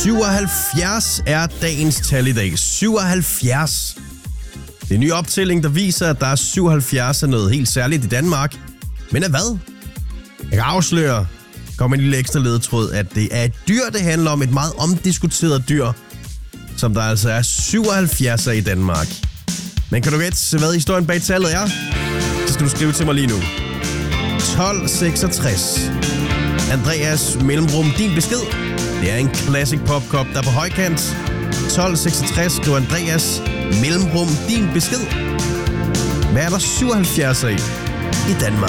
77 er dagens tal i dag. 77. Det er en ny optælling, der viser, at der er 77 af noget helt særligt i Danmark. Men af hvad? Jeg kan afsløre, kommer en lille ekstra ledetråd, at det er et dyr, det handler om. Et meget omdiskuteret dyr, som der altså er 77 af i Danmark. Men kan du gætte, hvad historien bag tallet er? Så skal du skrive til mig lige nu. 1266. Andreas mellemrum din besked. Det er en classic popkop, der er på højkant. 1266 skriver Andreas mellemrum din besked. Hvad er der 77 af i Danmark?